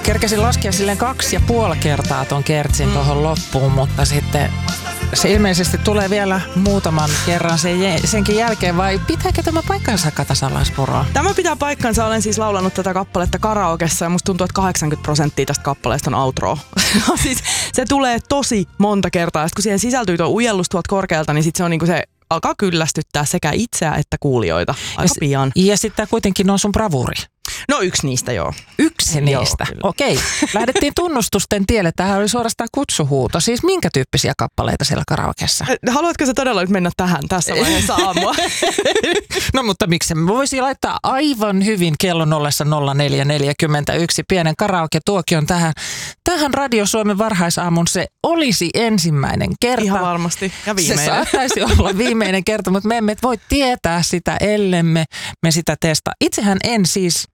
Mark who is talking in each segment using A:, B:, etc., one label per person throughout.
A: kerkesin laskea silleen 2,5 kertaa ton kertsin tuohon loppuun, mutta sitten se ilmeisesti tulee vielä muutaman kerran senkin jälkeen, vai pitääkö tämä paikkansa, Kata Salaispuro?
B: Tämä pitää paikkansa. Olen siis laulanut tätä kappaletta karaokessa ja musta tuntuu, että 80% tästä kappaleesta on outro. Siis se tulee tosi monta kertaa. Ja kun siihen sisältyy tuo ujellus tuolta korkealta, niin sit se on niinku se alkaa kyllästyttää sekä itseä että kuulijoita aika pian.
A: Ja sitten kuitenkin on sun bravuri.
B: No yksi niistä, joo.
A: Yksi niistä. Okei. Lähdettiin tunnustusten tielle. Tämähän oli suorastaan kutsuhuuto. Siis minkä tyyppisiä kappaleita siellä karaokeessa?
B: Haluatko sä todella nyt mennä tähän tässä vaiheessa aamua?
A: No mutta miksi me voisi laittaa aivan hyvin kello 0441 pienen karaoke-tuokion tähän Radio Suomen varhaisaamun. Se olisi ensimmäinen kerta.
B: Ihan varmasti. Ja viimeinen.
A: Se saattaisi olla viimeinen kerta, mutta me emme voi tietää sitä, ellemme me sitä testaa. Itsehän en siis...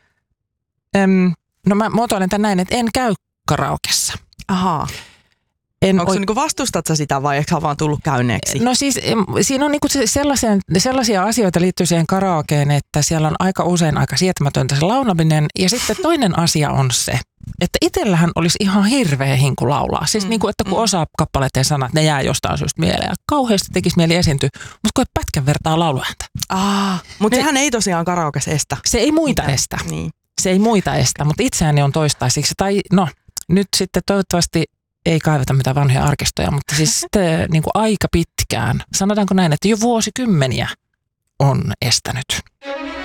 A: No mä muotoilen tämän näin, että en käy karaokessa.
B: Ahaa. Onko se niinku vastustat sä sitä vai eikö vaan tullut käyneeksi?
A: No siis siinä on niinku sellaisia asioita liittyy siihen karaokeen, että siellä on aika usein aika sietämätöntä se laulaminen. Ja sitten toinen asia on se, että itsellähän olisi ihan hirveä hinku laulaa. Siis niinku, että kun osaa kappaleiden sanat, ne jää jostain syystä mieleen. Ja kauheasti tekisi mieli esiintyä, mutta kun ei pätkän vertaa lauluääntä.
B: Mutta sehän ei tosiaan karaokes estä.
A: Se ei muita estä.
B: Niin.
A: Se ei muita estä, mutta itseäni on toistaiseksi. Tai no, nyt sitten toivottavasti ei kaiveta mitään vanhoja arkistoja, mutta siis sitten niin kuin aika pitkään, sanotaanko näin, että jo vuosikymmeniä on estänyt.